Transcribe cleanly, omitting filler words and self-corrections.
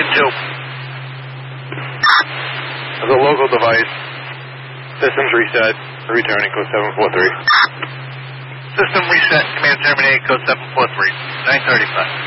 2. As a local device, systems reset, returning code 743. System reset, command terminate, code 743, 935.